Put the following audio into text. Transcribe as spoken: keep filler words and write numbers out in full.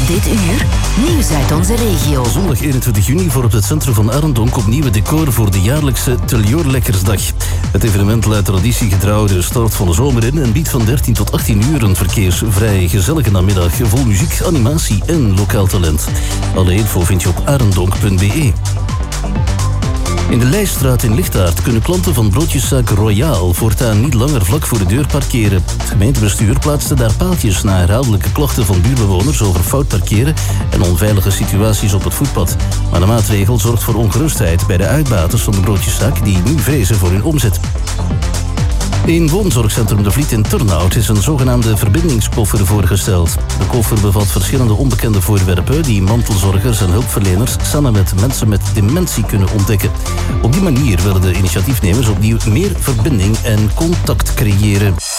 Dit uur, nieuws uit onze regio. Zondag eenentwintig juni vormt het centrum van Arendonk opnieuw het decor voor de jaarlijkse Teljoorlekkersdag. Het evenement luidt traditiegetrouw de start van de zomer in en biedt van dertien tot achttien uur een verkeersvrij gezellige namiddag vol muziek, animatie en lokaal talent. Alle info vind je op arendonk punt b e. In de Leijstraat in Lichtaard kunnen klanten van broodjeszaak Royaal voortaan niet langer vlak voor de deur parkeren. Het gemeentebestuur plaatste daar paaltjes na herhaaldelijke klachten van buurtbewoners over fout parkeren en onveilige situaties op het voetpad. Maar de maatregel zorgt voor ongerustheid bij de uitbaters van de broodjeszaak die nu vrezen voor hun omzet. In woonzorgcentrum De Vliet in Turnhout is een zogenaamde verbindingskoffer voorgesteld. De koffer bevat verschillende onbekende voorwerpen die mantelzorgers en hulpverleners samen met mensen met dementie kunnen ontdekken. Op die manier willen de initiatiefnemers opnieuw meer verbinding en contact creëren.